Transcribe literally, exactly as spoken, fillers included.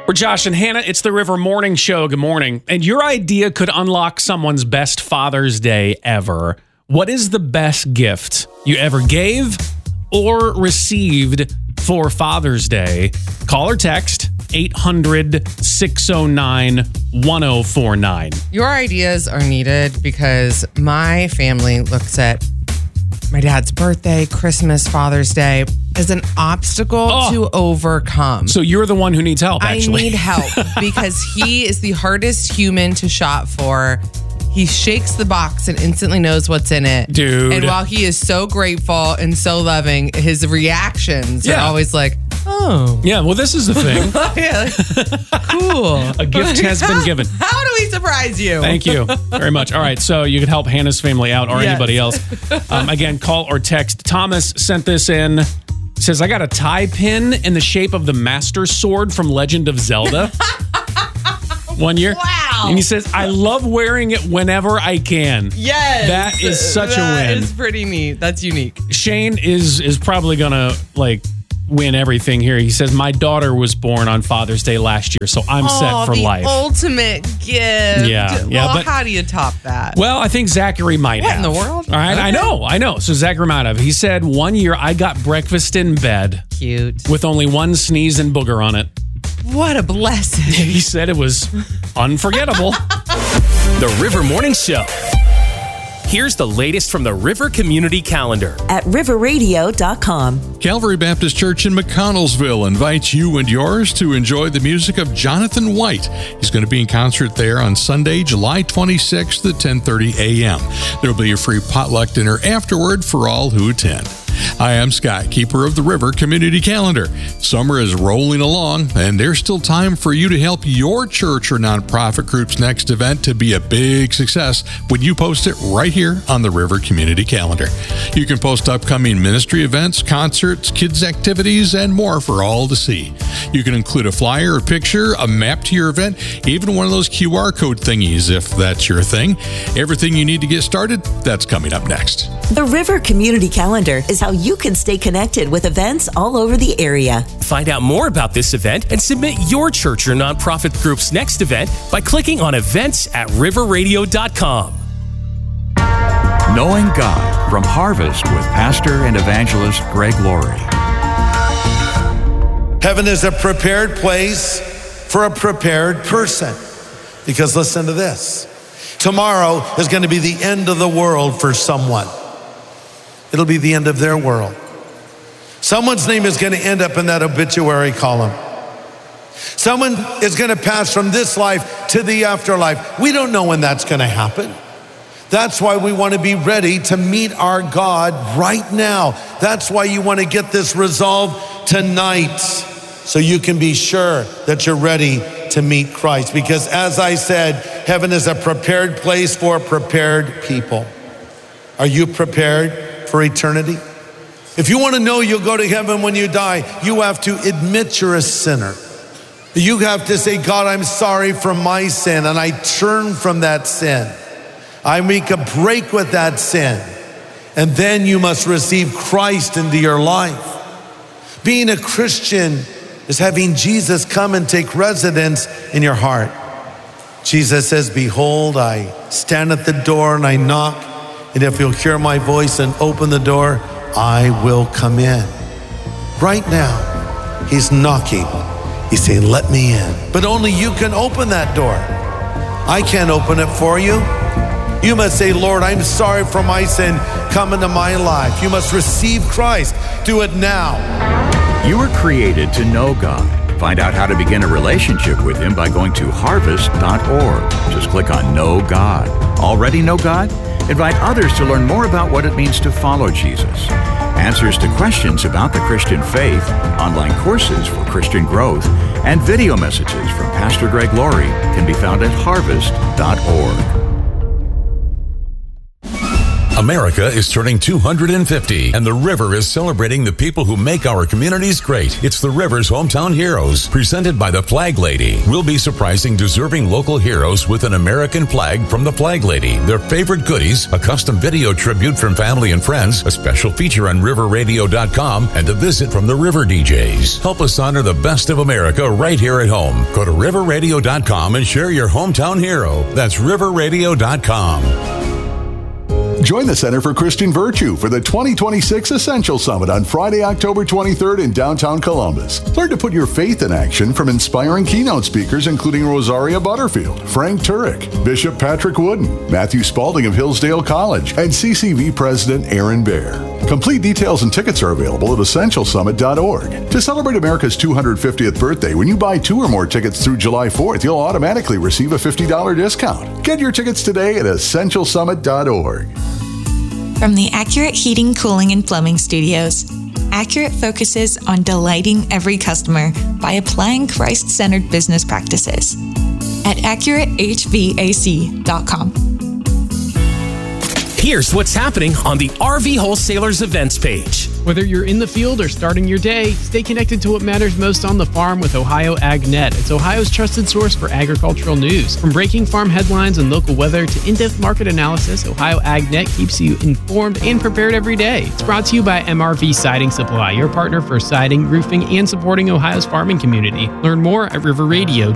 We're Josh and Hannah. It's the River Morning Show. Good morning. And your idea could unlock someone's best Father's Day ever. What is the best gift you ever gave or received for Father's Day? Call or text eight hundred, six oh nine, one oh four nine. Your ideas are needed because my family looks at my dad's birthday, Christmas, Father's Day as an obstacle Oh. to overcome. So you're the one who needs help, actually. I need help because he is the hardest human to shop for. He shakes the box and instantly knows what's in it. Dude. And while he is so grateful and so loving, his reactions Yeah. are always like, oh. Yeah, well, this is the thing. Yeah, like, cool. A gift has been given. How do we surprise you? Thank you very much. All right, so you could help Hannah's family out or Yes. anybody else. Um, again, call or text. Thomas sent this in. He says, I got a tie pin in the shape of the Master Sword from Legend of Zelda. One year. Wow. And he says, I love wearing it whenever I can. Yes. That is such a That win. is pretty neat. That's unique. Shane is is probably going to, like, win everything here. He says, my daughter was born on Father's Day last year, so I'm oh, set for the life. ultimate gift. Yeah, yeah, Well, but- how do you top that? Well, I think Zachary might What have. in the world? All right, I Okay. know, I know. So Zachary might have. He said, one year I got breakfast in bed Cute. with only one sneeze and booger on it. What a blessing. He said it was unforgettable. The River Morning Show. Here's the latest from the River Community Calendar at river radio dot com. Calvary Baptist Church in McConnellsville invites you and yours to enjoy the music of Jonathan White. He's going to be in concert there on Sunday, July twenty-sixth at ten thirty a.m. There will be a free potluck dinner afterward for all who attend. I am Scott, keeper of the River Community Calendar. Summer is rolling along, and there's still time for you to help your church or nonprofit group's next event to be a big success when you post it right here on the River Community Calendar. You can post upcoming ministry events, concerts, kids' activities, and more for all to see. You can include a flyer, a picture, a map to your event, even one of those Q R code thingies if that's your thing. Everything you need to get started, that's coming up next. The River Community Calendar is how you can stay connected with events all over the area. Find out more about this event and submit your church or nonprofit group's next event by clicking on events at river radio dot com. Knowing God from Harvest with Pastor and Evangelist Greg Laurie. Heaven is a prepared place for a prepared person. Because listen to this. Tomorrow is going to be the end of the world for someone. It'll be the end of their world. Someone's name is going to end up in that obituary column. Someone is going to pass from this life to the afterlife. We don't know when that's going to happen. That's why we want to be ready to meet our God right now. That's why you want to get this resolved tonight, so you can be sure that you're ready to meet Christ. Because as I said, heaven is a prepared place for prepared people. Are you prepared for eternity? If you want to know you'll go to heaven when you die, you have to admit you're a sinner. You have to say, God, I'm sorry for my sin, and I turn from that sin. I make a break with that sin. And then you must receive Christ into your life. Being a Christian is having Jesus come and take residence in your heart. Jesus says, behold, I stand at the door and I knock, and if you'll hear my voice and open the door, I will come in. Right now, he's knocking. He's saying, let me in. But only you can open that door. I can't open it for you. You must say, Lord, I'm sorry for my sin. Come into my life. You must receive Christ. Do it now. You were created to know God. Find out how to begin a relationship with Him by going to harvest dot org. Just click on Know God. Already know God? Invite others to learn more about what it means to follow Jesus. Answers to questions about the Christian faith, online courses for Christian growth, and video messages from Pastor Greg Laurie can be found at harvest dot org. America is turning two hundred fifty, and the River is celebrating the people who make our communities great. It's the River's Hometown Heroes, presented by the Flag Lady. We'll be surprising deserving local heroes with an American flag from the Flag Lady, their favorite goodies, a custom video tribute from family and friends, a special feature on river radio dot com, and a visit from the River D Js. Help us honor the best of America right here at home. Go to river radio dot com and share your hometown hero. That's river radio dot com. Join the Center for Christian Virtue for the twenty twenty-six Essential Summit on Friday, October twenty-third in downtown Columbus. Learn to put your faith in action from inspiring keynote speakers including Rosaria Butterfield, Frank Turek, Bishop Patrick Wooden, Matthew Spalding of Hillsdale College, and C C V President Aaron Baer. Complete details and tickets are available at essential summit dot org. To celebrate America's two hundred fiftieth birthday, when you buy two or more tickets through July fourth, you'll automatically receive a fifty dollars discount. Get your tickets today at essential summit dot org. From the Accurate Heating, Cooling, and Plumbing Studios, Accurate focuses on delighting every customer by applying Christ-centered business practices at accurate h v a c dot com. Here's what's happening on the R V Wholesalers events page. Whether you're in the field or starting your day, stay connected to what matters most on the farm with Ohio AgNet. It's Ohio's trusted source for agricultural news. From breaking farm headlines and local weather to in-depth market analysis, Ohio AgNet keeps you informed and prepared every day. It's brought to you by M R V Siding Supply, your partner for siding, roofing, and supporting Ohio's farming community. Learn more at river radio